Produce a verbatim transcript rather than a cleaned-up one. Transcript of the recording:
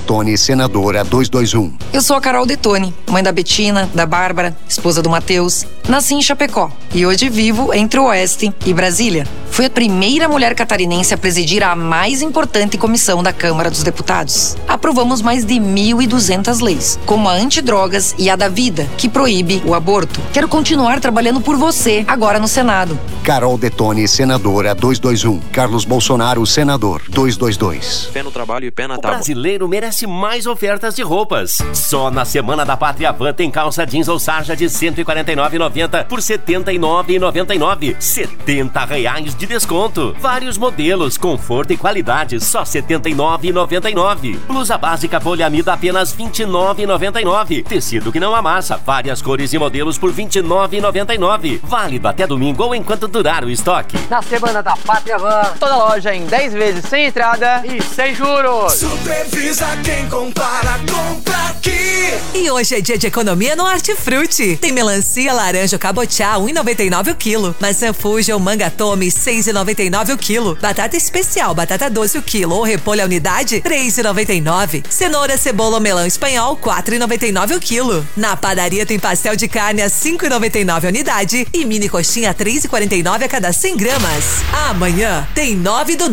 Detone, senadora duzentos e vinte e um. Eu sou a Carol Detone, mãe da Betina, da Bárbara, esposa do Matheus. Nasci em Chapecó e hoje vivo entre o Oeste e Brasília. Fui a primeira mulher catarinense a presidir a mais importante comissão da Câmara dos Deputados. Aprovamos mais de mil e duzentas leis, como a antidrogas e a da vida, que proíbe o aborto. Quero continuar trabalhando por você, agora no Senado. Carol Detone, senadora duzentos e vinte e um. Carlos Bolsonaro, senador duzentos e vinte e dois. Pé no trabalho e pé na O tábua. brasileiro merece mais ofertas de roupas. Só na Semana da Pátria Van tem calça jeans ou sarja de cento e quarenta e nove reais e noventa centavos por setenta e nove reais e noventa e nove centavos. setenta reais de desconto. Vários modelos, conforto e qualidade, só setenta e nove reais e noventa e nove centavos. Blusa básica poliamida apenas vinte e nove reais e noventa e nove centavos. Tecido que não amassa, várias cores e modelos por vinte e nove reais e noventa e nove centavos. Válido até domingo ou enquanto durar o estoque. Na Semana da Pátria Van, toda loja em dez vezes sem entrada e sem juros. Supervisa quem compara, compra aqui. E hoje é dia de economia no Hortifruti. Tem melancia, laranja, cabotiá, um real e noventa e nove centavos o quilo. Maçã Fuji ou manga Tome, seis reais e noventa e nove centavos o quilo. Batata especial, batata doce o quilo ou repolho a unidade, três reais e noventa e nove centavos. Cenoura, cebola ou melão espanhol, quatro reais e noventa e nove centavos o quilo. Na padaria tem pastel de carne a cinco reais e noventa e nove centavos a unidade e mini coxinha a três reais e quarenta e nove centavos a cada cem gramas. Amanhã tem nove do